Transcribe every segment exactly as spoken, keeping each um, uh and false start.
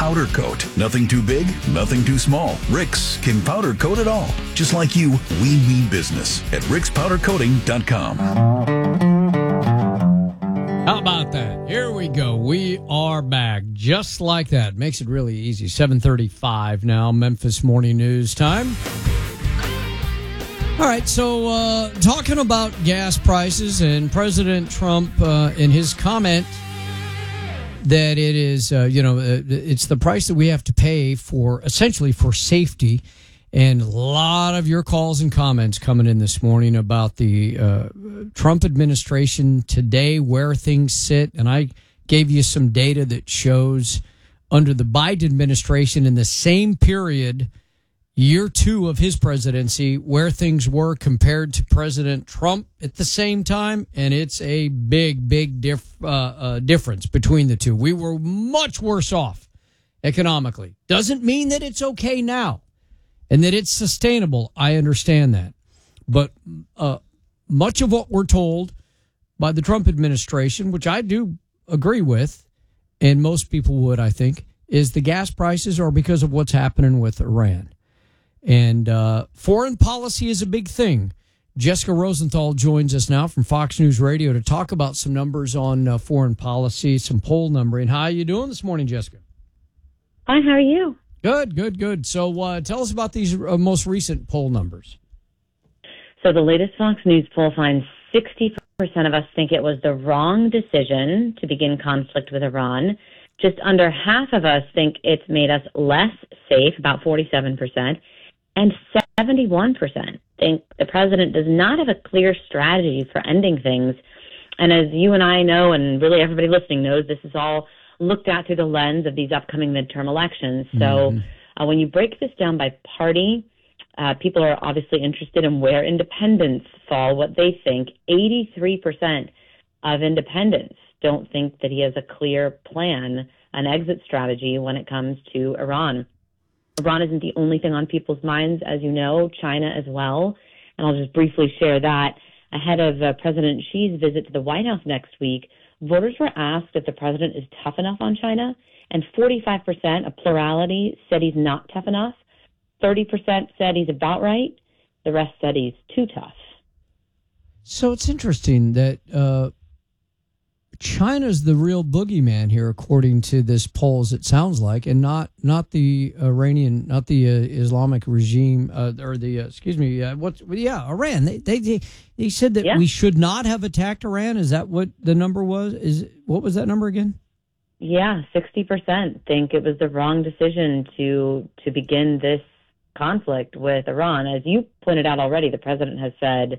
Powder Coat. Nothing too big, nothing too small. Rick's can powder coat it all. Just like you, we mean business at ricks powder coating dot com. How about that? Here we go. We are back. Just like that. Makes it really easy. seven thirty-five now, Memphis Morning News time. All right, so uh, talking about gas prices and President Trump uh, in his comment that it is, uh, you know, it's the price that we have to pay for, essentially for safety. And a lot of your calls and comments coming in this morning about the uh, Trump administration today, where things sit. And I gave you some data that shows under the Biden administration in the same period, year two of his presidency, where things were compared to President Trump at the same time. And it's a big, big diff, uh, uh, difference between the two. We were much worse off economically. Doesn't mean that it's okay now and that it's sustainable. I understand that. But uh, much of what we're told by the Trump administration, which I do agree with, and most people would, I think, is the gas prices are because of what's happening with Iran. And uh, foreign policy is a big thing. Jessica Rosenthal joins us now from Fox News Radio to talk about some numbers on uh, foreign policy, some poll numbering. How are you doing this morning, Jessica? Hi, how are you? Good, good, good. So uh, tell us about these uh, most recent poll numbers. So the latest Fox News poll finds sixty percent of us think it was the wrong decision to begin conflict with Iran. Just under half of us think it's made us less safe, about forty-seven percent. And seventy-one percent think the president does not have a clear strategy for ending things. And as you and I know, and really everybody listening knows, this is all looked at through the lens of these upcoming midterm elections. So mm-hmm. uh, when you break this down by party, uh, people are obviously interested in where independents fall, what they think. eighty-three percent of independents don't think that he has a clear plan, an exit strategy when it comes to Iran. Iran isn't the only thing on people's minds, as you know, China as well. And I'll just briefly share that. Ahead of uh, President Xi's visit to the White House next week, voters were asked if the president is tough enough on China, and forty-five percent, a plurality, said he's not tough enough. thirty percent said he's about right. The rest said he's too tough. So it's interesting that uh, China's the real boogeyman here, according to this polls, it sounds like, and not not the Iranian, not the uh, Islamic regime, uh, or the uh, excuse me, uh, what's yeah, Iran. They they they, they said that yeah. we should not have attacked Iran. Is that what the number was? Is what was that number again? Yeah, sixty percent think it was the wrong decision to to begin this conflict with Iran. As you pointed out already, the president has said.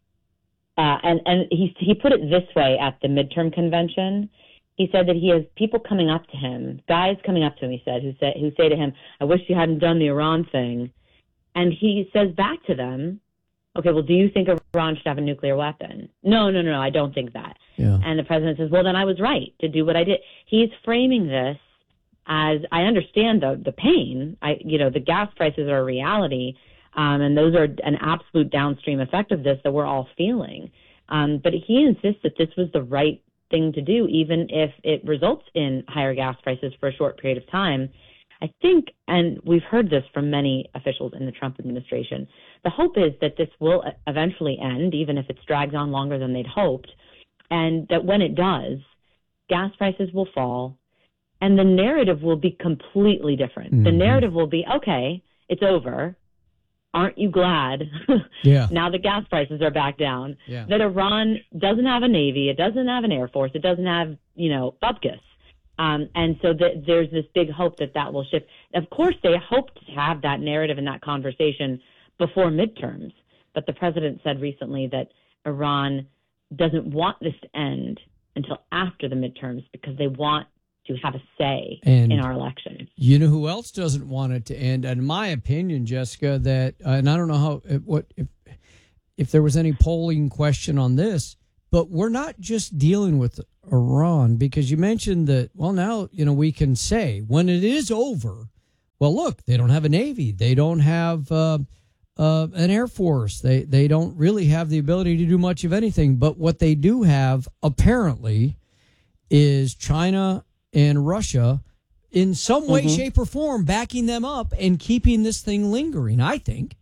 Uh, and and he he put it this way at the midterm convention. He said that he has people coming up to him, guys coming up to him, he said, who say, who say to him, I wish you hadn't done the Iran thing. And he says back to them, okay, well, do you think Iran should have a nuclear weapon? No, no, no, no, I don't think that. Yeah. And the president says, well, then I was right to do what I did. He's framing this as, I understand the the pain. I, you know, the gas prices are a reality. Um, and those are an absolute downstream effect of this that we're all feeling. Um, but he insists that this was the right thing to do, even if it results in higher gas prices for a short period of time. I think, and we've heard this from many officials in the Trump administration, the hope is that this will eventually end, even if it drags on longer than they'd hoped, and that when it does, gas prices will fall, and the narrative will be completely different. Mm-hmm. The narrative will be, okay, it's over. Aren't you glad yeah. now the gas prices are back down, yeah. that Iran doesn't have a Navy, it doesn't have an Air Force, it doesn't have, you know, bupkis. Um, and so the, there's this big hope that that will shift. Of course, they hoped to have that narrative and that conversation before midterms. But the president said recently that Iran doesn't want this to end until after the midterms because they want to have a say and in our election. You know who else doesn't want it to end? In my opinion, Jessica, that, uh, and I don't know how, what if, if there was any polling question on this, but we're not just dealing with Iran, because you mentioned that, well, now, you know, we can say when it is over, well, look, they don't have a Navy. They don't have uh, uh, an Air Force. They, they don't really have the ability to do much of anything. But what they do have, apparently, is China and Russia in some way, Mm-hmm. shape, or form, backing them up and keeping this thing lingering, I think.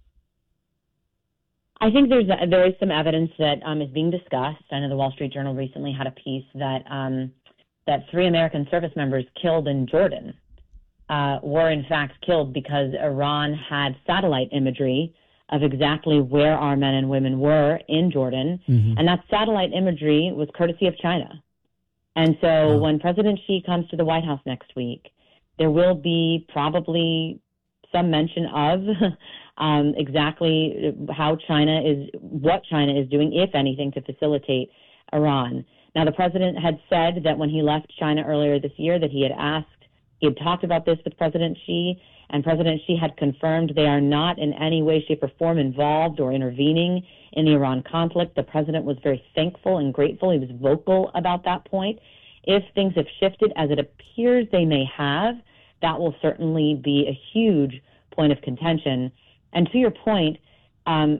I think there's there is some evidence that um, is being discussed. I know the Wall Street Journal recently had a piece that um, that three American service members killed in Jordan uh, were in fact killed because Iran had satellite imagery of exactly where our men and women were in Jordan, mm-hmm. and that satellite imagery was courtesy of China. And so wow. when President Xi comes to the White House next week, there will be probably some mention of um, exactly how China is, what China is doing, if anything, to facilitate Iran. Now, the president had said that when he left China earlier this year that he had asked, he had talked about this with President Xi, and President Xi had confirmed they are not in any way, shape, or form involved or intervening in the Iran conflict. The president was very thankful and grateful. He was vocal about that point. If things have shifted, as it appears they may have, that will certainly be a huge point of contention. And to your point, um,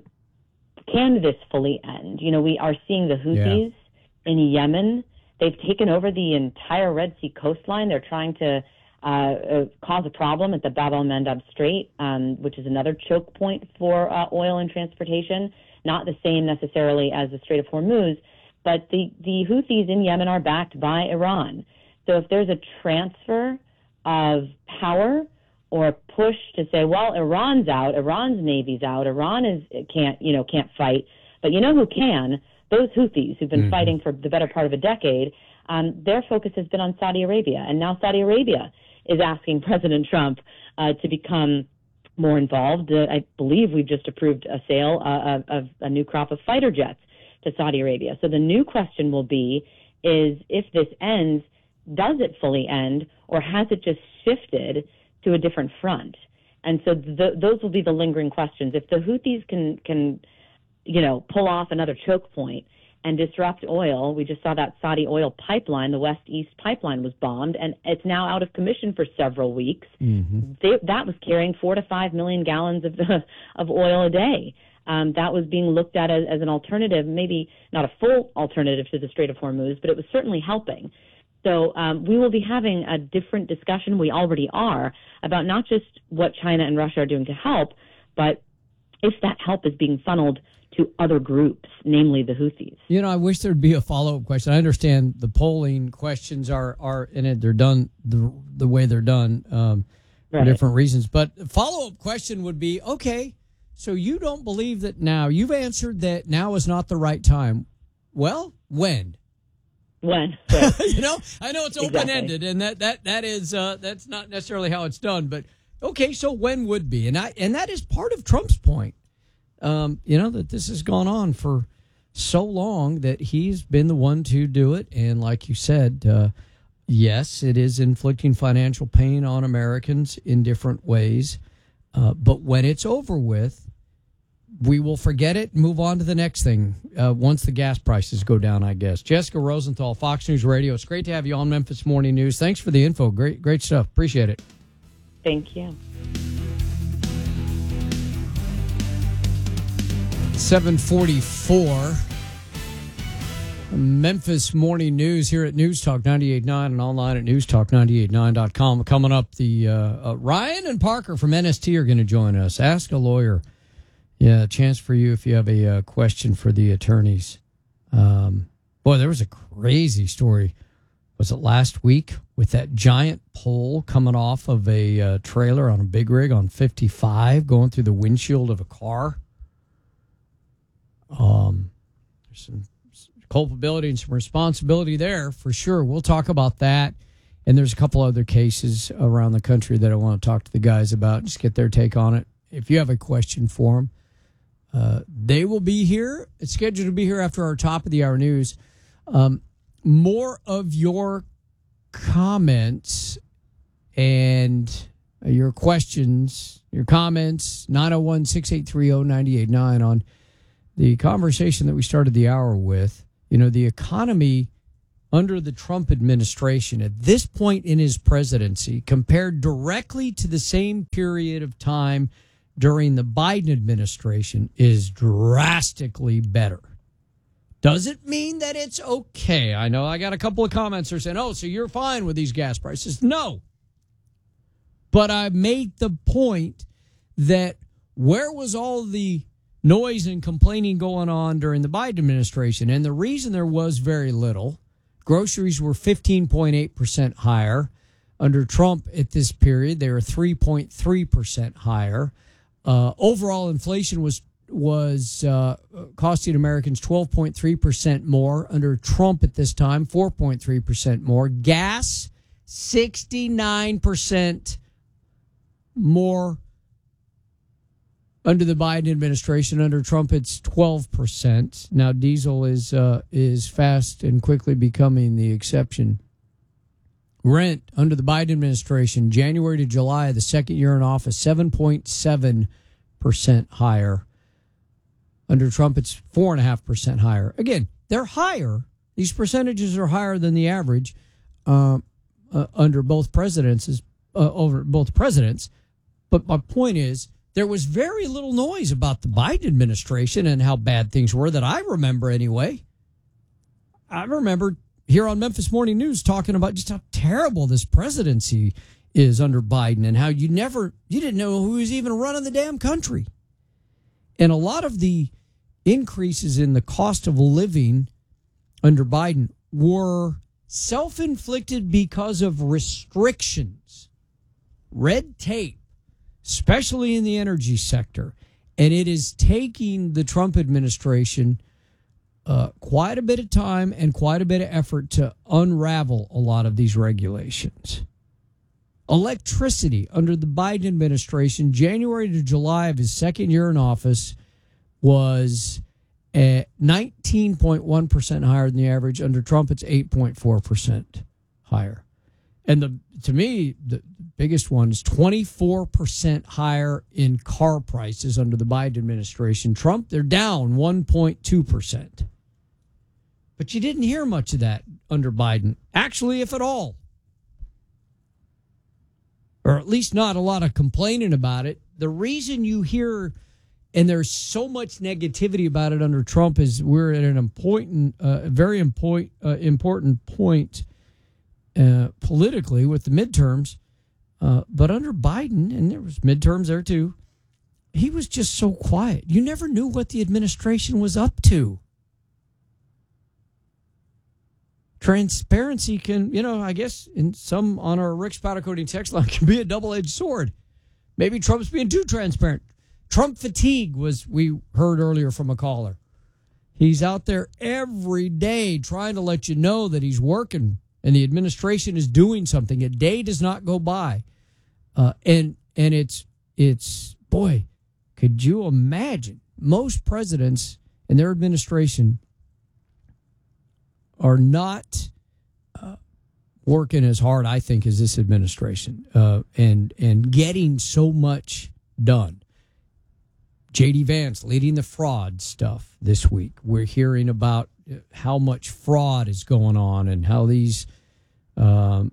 can this fully end? You know, we are seeing the Houthis yeah. in Yemen. They've taken over the entire Red Sea coastline. They're trying to uh, uh, cause a problem at the Bab el-Mandab Strait, um, which is another choke point for uh, oil and transportation. Not the same necessarily as the Strait of Hormuz, but the, the Houthis in Yemen are backed by Iran. So if there's a transfer of power or a push to say, well, Iran's out, Iran's navy's out, Iran is can't you know can't fight, but you know who can? Those Houthis who've been mm-hmm. fighting for the better part of a decade. Um, their focus has been on Saudi Arabia, and now Saudi Arabia is asking President Trump uh, to become more involved. Uh, I believe we've just approved a sale uh, of, of a new crop of fighter jets to Saudi Arabia. So the new question will be: is if this ends, does it fully end, or has it just shifted to a different front? And so th- those will be the lingering questions. If the Houthis can, can, you know, pull off another choke point and disrupt oil, we just saw that Saudi oil pipeline, the West East pipeline, was bombed, and it's now out of commission for several weeks. Mm-hmm. They, that was carrying four to five million gallons of of oil a day. Um, that was being looked at as, as an alternative, maybe not a full alternative to the Strait of Hormuz, but it was certainly helping. So um, we will be having a different discussion, we already are, about not just what China and Russia are doing to help, but if that help is being funneled to other groups, namely the Houthis. You know, I wish there'd be a follow-up question. I understand the polling questions are, are in it. They're done the, the way they're done um, right. for different reasons. But the follow-up question would be, okay, so you don't believe that now. You've answered that now is not the right time. Well, when? When? you know, I know it's open-ended, exactly. and that, that, that is, uh, that's not necessarily how it's done. But, okay, so when would be? And I and that is part of Trump's point. Um, you know, that this has gone on for so long that he's been the one to do it. And like you said, uh, yes, it is inflicting financial pain on Americans in different ways. Uh, but when it's over with, we will forget it and move on to the next thing uh, once the gas prices go down, I guess. Jessica Rosenthal, Fox News Radio. It's great to have you on Memphis Morning News. Thanks for the info. Great, great stuff. Appreciate it. Thank you. seven forty-four, Memphis Morning News here at News Talk ninety-eight point nine and online at news talk ninety-eight nine dot com. Coming up, the uh, uh, Ryan and Parker from N S T are going to join us. Ask a Lawyer. Yeah, a chance for you if you have a uh, question for the attorneys. Um, boy, there was a crazy story. Was it last week with that giant pole coming off of a uh, trailer on a big rig on fifty-five going through the windshield of a car? Um, there's some culpability and some responsibility there for sure. We'll talk about that. And there's a couple other cases around the country that I want to talk to the guys about, just get their take on it. If you have a question for them, uh, they will be here. It's scheduled to be here after our top of the hour news. Um, more of your comments and your questions, your comments, nine oh one, six eight three, oh nine eight nine on the conversation that we started the hour with. You know, the economy under the Trump administration at this point in his presidency, compared directly to the same period of time during the Biden administration, is drastically better. Does it mean that it's okay? I know I got a couple of comments that are saying, oh, so you're fine with these gas prices. No, But I made the point that where was all the noise and complaining going on during the Biden administration? And the reason there was very little, groceries were fifteen point eight percent higher. Under Trump at this period, they were three point three percent higher. Uh, overall inflation was was uh, costing Americans twelve point three percent more. Under Trump at this time, four point three percent more. Gas, sixty-nine percent more under the Biden administration. Under Trump, it's twelve percent. Now, diesel is uh, is fast and quickly becoming the exception. Rent under the Biden administration, January to July, the second year in office, seven point seven percent higher. Under Trump, it's four point five percent higher. Again, they're higher. These percentages are higher than the average uh, uh, under both presidents, uh, over both presidents. But my point is, there was very little noise about the Biden administration and how bad things were that I remember anyway. I remember here on Memphis Morning News talking about just how terrible this presidency is under Biden and how you never, you didn't know who was even running the damn country. And a lot of the increases in the cost of living under Biden were self-inflicted because of restrictions, red tape, especially in the energy sector. And it is taking the Trump administration uh, quite a bit of time and quite a bit of effort to unravel a lot of these regulations. Electricity under the Biden administration, January to July of his second year in office, was at nineteen point one percent higher than the average. Under Trump, it's eight point four percent higher. And the to me, the biggest one is twenty-four percent higher in car prices under the Biden administration. Trump, they're down one point two percent. But you didn't hear much of that under Biden, actually, if at all. Or at least not a lot of complaining about it. The reason you hear, and there's so much negativity about it under Trump, is we're at an important, uh, very important, uh, important point uh, politically with the midterms. Uh, but under Biden, and there was midterms there too, he was just so quiet. You never knew what the administration was up to. Transparency can, you know, I guess in some on our Rick's Powder Coating text line can be a double-edged sword. Maybe Trump's being too transparent. Trump fatigue was, we heard earlier from a caller. He's out there every day trying to let you know that he's working and the administration is doing something. A day does not go by. Uh, and and it's, it's boy, could you imagine? Most presidents and their administration are not uh, working as hard, I think, as this administration uh, and and getting so much done. J D Vance leading the fraud stuff this week. We're hearing about how much fraud is going on and how these, um,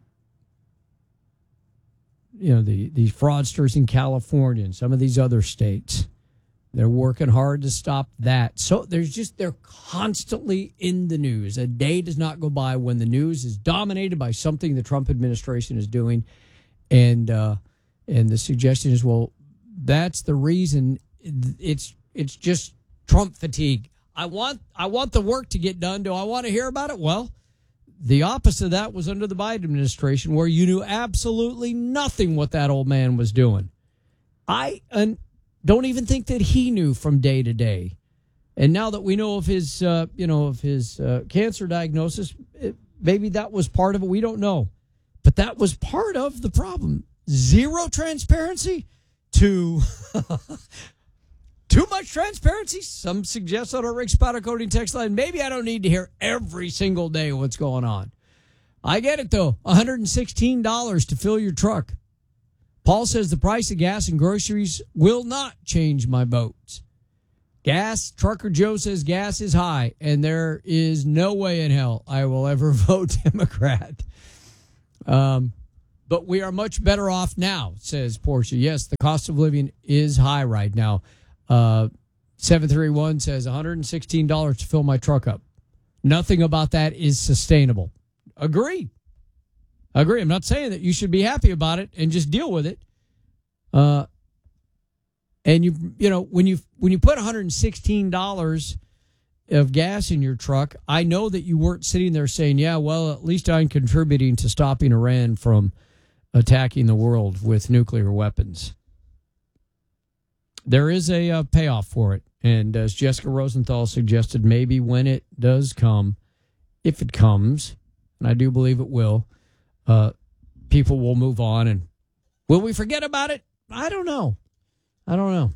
you know, the, the fraudsters in California and some of these other states, they're working hard to stop that. So there's just, they're constantly in the news. A day does not go by when the news is dominated by something the Trump administration is doing. And, uh, and the suggestion is, well, that's the reason. It's, it's just Trump fatigue. I want, I want the work to get done. Do I want to hear about it? Well, the opposite of that was under the Biden administration, where you knew absolutely nothing what that old man was doing. I, and, don't even think that he knew from day to day. And now that we know of his, uh, you know, of his uh, cancer diagnosis, it, maybe that was part of it. We don't know. But that was part of the problem. Zero transparency to too much transparency. Some suggest on our Rick's Powder Coating text line, maybe I don't need to hear every single day what's going on. I get it, though. one hundred sixteen dollars to fill your truck. Paul says the price of gas and groceries will not change my votes. Gas, Trucker Joe says gas is high, and there is no way in hell I will ever vote Democrat. Um, but we are much better off now, says Portia. Yes, the cost of living is high right now. Uh, seven three one says one hundred sixteen dollars to fill my truck up. Nothing about that is sustainable. Agree. Agree. I'm not saying that you should be happy about it and just deal with it, Uh, and you you know when you when you put one hundred sixteen dollars of gas in your truck, I know that you weren't sitting there saying, "Yeah, well, at least I'm contributing to stopping Iran from attacking the world with nuclear weapons." There is a uh, payoff for it, and as Jessica Rosenthal suggested, maybe when it does come, if it comes, and I do believe it will, uh, people will move on. And will we forget about it? I don't know. I don't know.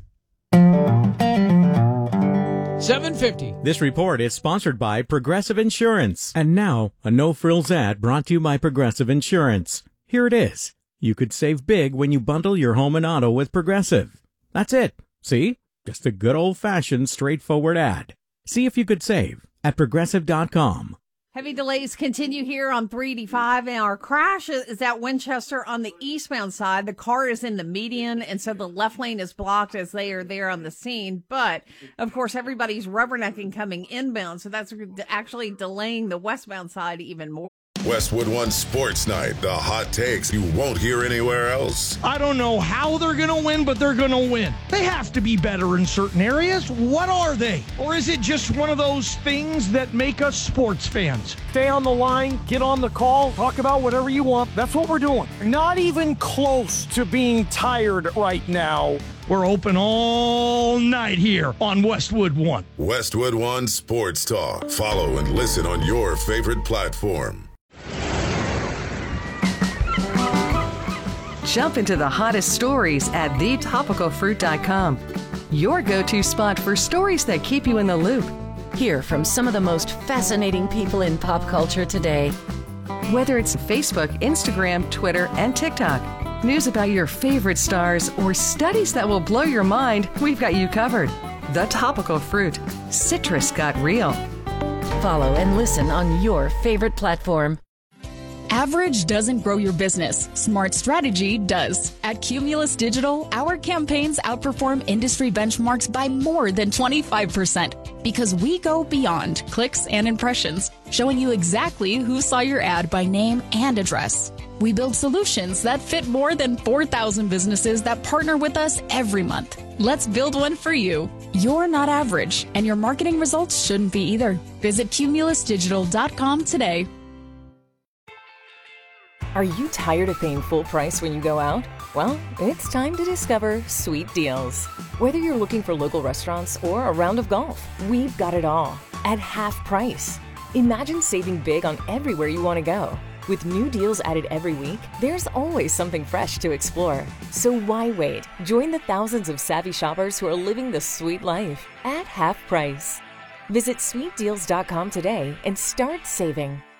seven fifty. This report is sponsored by Progressive Insurance. And now, a no-frills ad brought to you by Progressive Insurance. Here it is. You could save big when you bundle your home and auto with Progressive. That's it. See? Just a good old-fashioned, straightforward ad. See if you could save at progressive dot com. Heavy delays continue here on three eighty-five, and our crash is at Winchester on the eastbound side. The car is in the median, and so the left lane is blocked as they are there on the scene. But, of course, everybody's rubbernecking coming inbound, so that's actually delaying the westbound side even more. Westwood One Sports Night, the hot takes you won't hear anywhere else. I don't know how they're going to win, but they're going to win. They have to be better in certain areas. What are they? Or is it just one of those things that make us sports fans? Stay on the line, get on the call, talk about whatever you want. That's what we're doing. Not even close to being tired right now. We're open all night here on Westwood One. Westwood One Sports Talk. Follow and listen on your favorite platform. Jump into the hottest stories at the topical fruit dot com. Your go-to spot for stories that keep you in the loop. Hear from some of the most fascinating people in pop culture today. Whether it's Facebook, Instagram, Twitter, and TikTok, news about your favorite stars, or studies that will blow your mind, we've got you covered. The Topical Fruit. Citrus got real. Follow and listen on your favorite platform. Average doesn't grow your business. Smart strategy does. At Cumulus Digital, our campaigns outperform industry benchmarks by more than twenty-five percent because we go beyond clicks and impressions, showing you exactly who saw your ad by name and address. We build solutions that fit more than four thousand businesses that partner with us every month. Let's build one for you. You're not average, and your marketing results shouldn't be either. Visit cumulus digital dot com today. Are you tired of paying full price when you go out? Well, it's time to discover Sweet Deals. Whether you're looking for local restaurants or a round of golf, we've got it all at half price. Imagine saving big on everywhere you want to go. With new deals added every week, there's always something fresh to explore. So why wait? Join the thousands of savvy shoppers who are living the sweet life at half price. Visit sweet deals dot com today and start saving.